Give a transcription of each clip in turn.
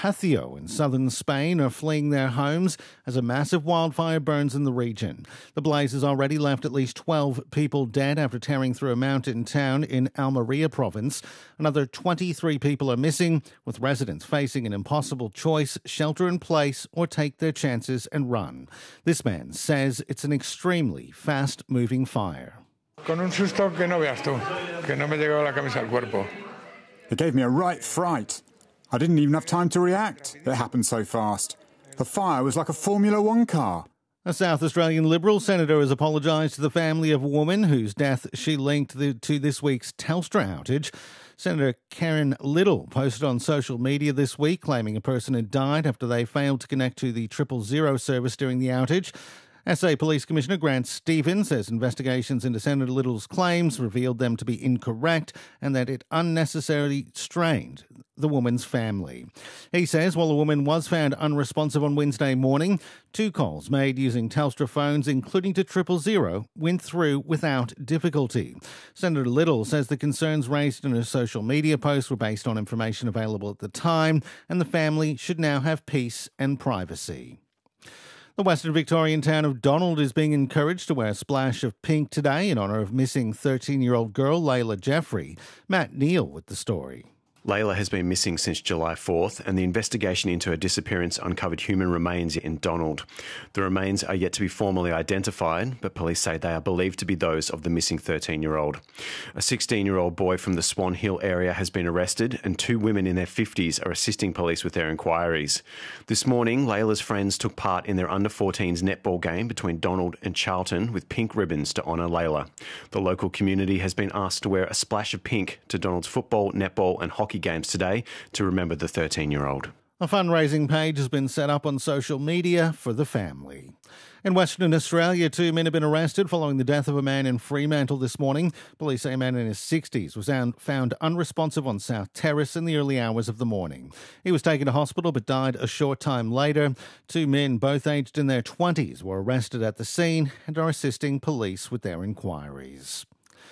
Pacio in southern Spain are fleeing their homes as a massive wildfire burns in the region. The blaze has already left at least 12 people dead after tearing through a mountain town in Almeria province. Another 23 people are missing, with residents facing an impossible choice: shelter in place or take their chances and run. This man says it's an extremely fast-moving fire. Con un susto que no veas tú, que no me llegaba la camisa al cuerpo. It gave me a right fright. I didn't even have time to react. It happened so fast. The fire was like a Formula One car. A South Australian Liberal senator has apologised to the family of a woman whose death she linked to this week's Telstra outage. Senator Karen Little posted on social media this week claiming a person had died after they failed to connect to the 000 service during the outage. SA Police Commissioner Grant Stevens says investigations into Senator Little's claims revealed them to be incorrect and that it unnecessarily strained the woman's family. He says while the woman was found unresponsive on Wednesday morning, 2 calls made using Telstra phones, including to 000, went through without difficulty. Senator Little says the concerns raised in her social media post were based on information available at the time, and the family should now have peace and privacy. The Western Victorian town of Donald is being encouraged to wear a splash of pink today in honour of missing 13-year-old girl Layla Jeffrey. Matt Neal with the story. Layla has been missing since July 4th, and the investigation into her disappearance uncovered human remains in Donald. The remains are yet to be formally identified, but police say they are believed to be those of the missing 13-year-old. A 16-year-old boy from the Swan Hill area has been arrested, and 2 women in their 50s are assisting police with their inquiries. This morning, Layla's friends took part in their under-14s netball game between Donald and Charlton with pink ribbons to honour Layla. The local community has been asked to wear a splash of pink to Donald's football, netball and hockey games today to remember the 13-year-old. A fundraising page has been set up on social media for the family. In Western Australia, 2 men have been arrested following the death of a man in Fremantle this morning. Police say a man in his 60s was found unresponsive on South Terrace in the early hours of the morning. He was taken to hospital but died a short time later. 2 men, both aged in their 20s, were arrested at the scene and are assisting police with their inquiries.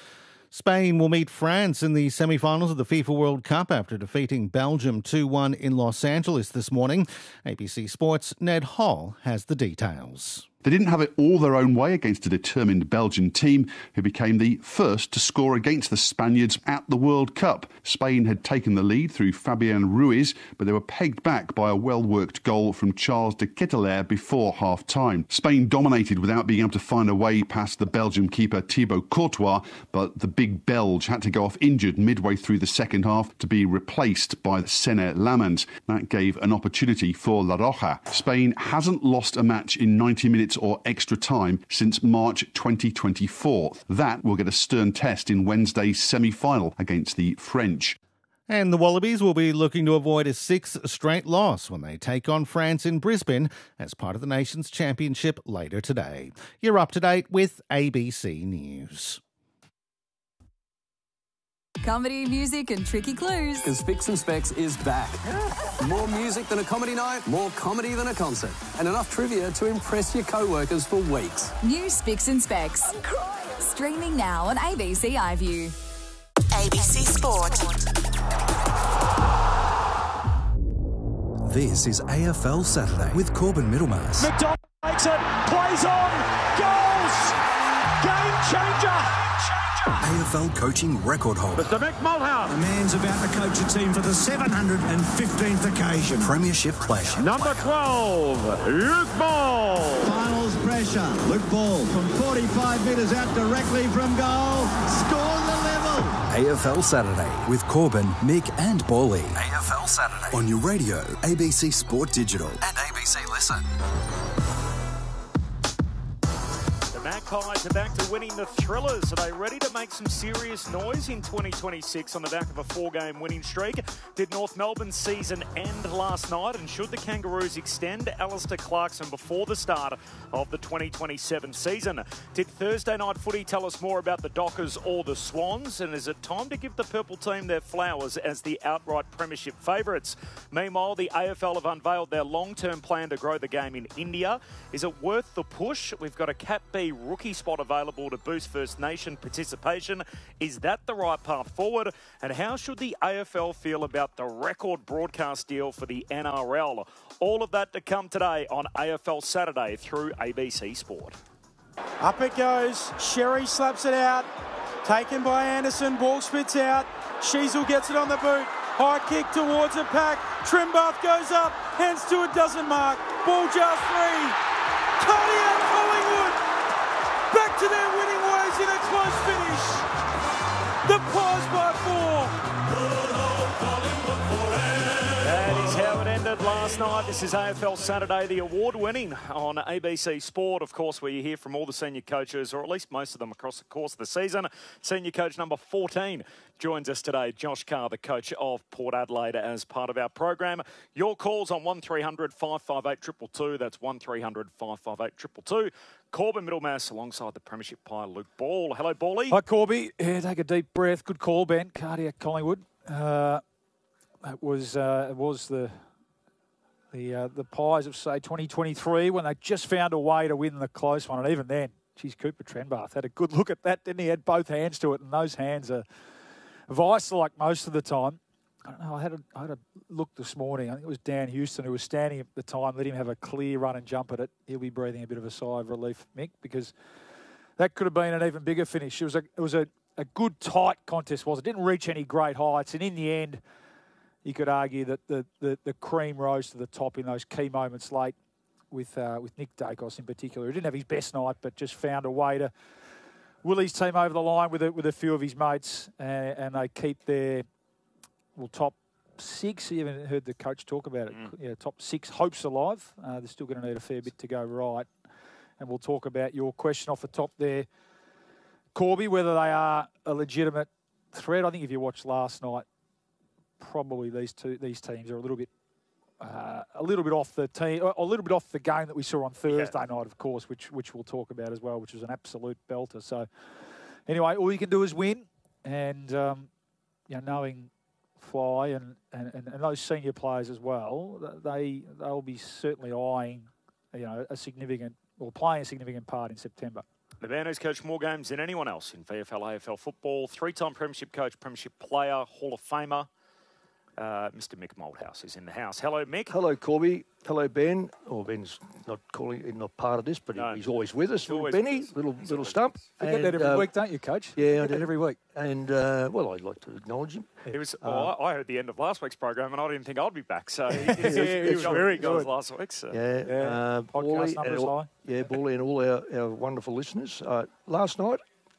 Spain will meet France in the semi-finals of the FIFA World Cup after defeating Belgium 2-1 in Los Angeles this morning. ABC Sports' Ned Hall has the details. They didn't have it all their own way against a determined Belgian team who became the first to score against the Spaniards at the World Cup. Spain had taken the lead through Fabian Ruiz, but they were pegged back by a well-worked goal from Charles de Ketelaere before half-time. Spain dominated without being able to find a way past the Belgian keeper Thibaut Courtois, but the big Belge had to go off injured midway through the second half to be replaced by Sene Lammens. That gave an opportunity for La Roja. Spain hasn't lost a match in 90 minutes or extra time since March 2024. That will get a stern test in Wednesday's semi-final against the French. And the Wallabies will be looking to avoid a 6th straight loss when they take on France in Brisbane as part of the Nations Championship later today. You're up to date with ABC News. Comedy, music and tricky clues. Because Spicks and Specs is back. More music than a comedy night, more comedy than a concert, and enough trivia to impress your co-workers for weeks. New Spicks and Specs. I'm crying. Streaming now on ABC iView. ABC Sport. This is AFL Saturday with Corbin Middlemass. McDonald makes it, plays on, goals! Game changer! AFL coaching record holder. Mr. Mick Malthouse. The man's about to coach a team for the 715th occasion. Premiership player. Number 12, Luke Ball. Finals pressure. Luke Ball from 45 metres out directly from goal. Score the level. AFL Saturday with Corbin, Mick and Bally. AFL Saturday. On your radio, ABC Sport Digital and ABC Listen. Magpies are back to winning the Thrillers. Are they ready to make some serious noise in 2026 on the back of a 4-game winning streak? Did North Melbourne's season end last night? And should the Kangaroos extend Alistair Clarkson before the start of the 2027 season? Did Thursday night footy tell us more about the Dockers or the Swans? And is it time to give the purple team their flowers as the outright premiership favourites? Meanwhile, the AFL have unveiled their long-term plan to grow the game in India. Is it worth the push? We've got a Cat B rookie hockey spot available to boost First Nation participation. Is that the right path forward? And how should the AFL feel about the record broadcast deal for the NRL? All of that to come today on AFL Saturday through ABC Sport. Up it goes. Sherry slaps it out. Taken by Anderson. Ball spits out. Sheasel gets it on the boot. High kick towards the pack. Trimbath goes up. Hands to it, doesn't mark. Ball jar free. Cody and Collingwood back to their winning ways in a close finish. The Pies by 4. That is how it ended last night. This is AFL Saturday, the award-winning on ABC Sport, of course, where you hear from all the senior coaches, or at least most of them across the course of the season. Senior coach number 14 joins us today, Josh Carr, the coach of Port Adelaide, as part of our program. Your calls on 1300 558 222. That's 1300 558 222. Corbin Middlemass alongside the Premiership Pie, Luke Ball. Hello, Bally. Hi, Corby. Yeah, take a deep breath. Good call, Ben. Cardiac Collingwood. It was the Pies of, say, 2023 when they just found a way to win the close one. And even then, geez, Cooper Trenbath had a good look at that, didn't he? Had both hands to it, and those hands are vice-like most of the time. I don't know, I had a look this morning. I think it was Dan Houston who was standing at the time. Let him have a clear run and jump at it. He'll be breathing a bit of a sigh of relief, Mick, because that could have been an even bigger finish. It was a good, tight contest, was it? Didn't reach any great heights, and in the end, you could argue that the cream rose to the top in those key moments late with Nick Dacos in particular. He didn't have his best night, but just found a way to will his team over the line with a few of his mates, and they keep their top 6. You haven't heard the coach talk about it. Yeah, top 6 hopes alive. They're still going to need a fair bit to go right, and we'll talk about your question off the top there, Corby, whether they are a legitimate threat. I think if you watched last night, probably these teams are a little bit off the team, a little bit off the game that we saw on Thursday night, of course, which we'll talk about as well, which was an absolute belter. So anyway, all you can do is win, and knowing Fly and those senior players as well, they'll be certainly eyeing a significant or playing a significant part in September. The man who's coached more games than anyone else in VFL, AFL football, 3-time Premiership coach, Premiership player, Hall of Famer. Mr. Mick Malthouse is in the house. Hello, Mick. Hello, Corby. Hello, Ben. Oh, Ben's not part of this, but he's always with us. Little Benny, little stump. You get that every week, don't you, Coach? Yeah, I do. Every week. And, well, I'd like to acknowledge him. He was. I heard the end of last week's program, and I didn't think I'd be back. So he was very good last week. So. Yeah. Podcast numbers high. Yeah, Bally and all our wonderful listeners. Last night,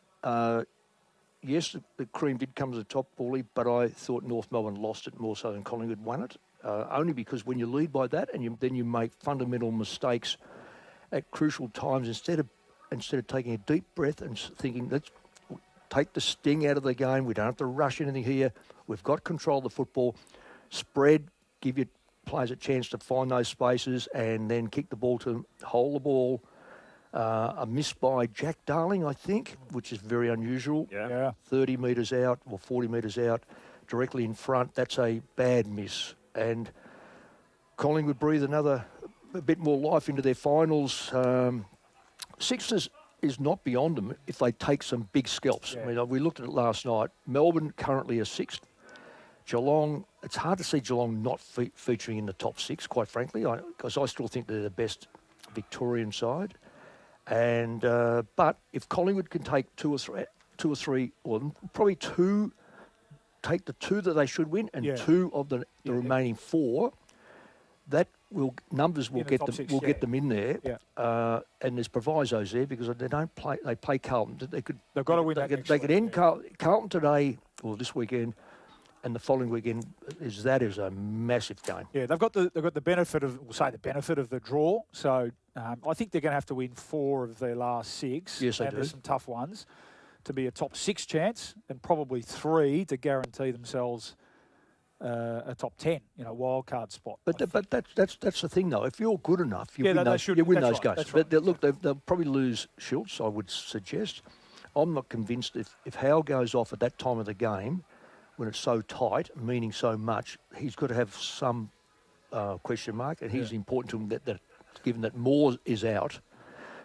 yes, the cream did come to the top, Bally, but I thought North Melbourne lost it more so than Collingwood won it. Only because when you lead by that and then you make fundamental mistakes at crucial times, instead of taking a deep breath and thinking, let's take the sting out of the game, we don't have to rush anything here, we've got control of the football, spread, give your players a chance to find those spaces and then kick the ball to hold the ball. A miss by Jack Darling, I think, which is very unusual. Yeah. 30 metres out or 40 metres out, directly in front. That's a bad miss. And Collingwood breathe a bit more life into their finals. Sixers is not beyond them if they take some big scalps. Yeah. I mean, we looked at it last night. Melbourne currently are 6th. Geelong, it's hard to see Geelong not featuring in the top 6, quite frankly, because I still think they're the best Victorian side. And but if Collingwood can take two or three, or probably 2, take the 2 that they should win, and 2 of the remaining 4, that numbers will get them. Will get them in there. Yeah. And there's provisos there because they don't play. They play Carlton. They've got to win. They could end Carlton today or this weekend. And the following weekend is a massive game. Yeah, they've got the benefit of the draw. So I think they're going to have to win 4 of their last 6. Yes, they do. There's some tough ones to be a top 6 chance, and probably 3 to guarantee themselves a top 10, wild card spot. But that's the thing though. If you're good enough, you win those games. Right. But look, they'll probably lose Schultz, I would suggest. I'm not convinced if Howe goes off at that time of the game, when it's so tight, meaning so much, he's got to have some question mark, and he's important to him that given that Moore is out.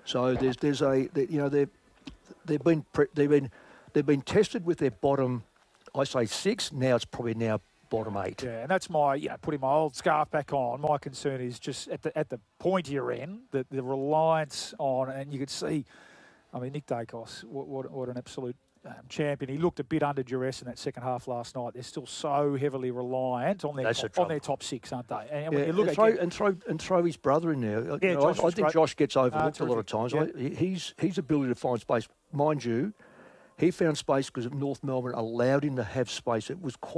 So they've been tested with their bottom, I say 6. Now it's probably bottom 8. Yeah, and that's my putting my old scarf back on. My concern is just at the pointier end, the reliance on, and you could see. I mean, Nick Dacos, what an absolute champion. He looked a bit under duress in that second half last night. They're still so heavily reliant on their top 6, aren't they? And when you look throw his brother in there. Yeah, I think Josh gets overlooked a lot of times. Yeah. His ability to find space, mind you, he found space because North Melbourne allowed him to have space. It was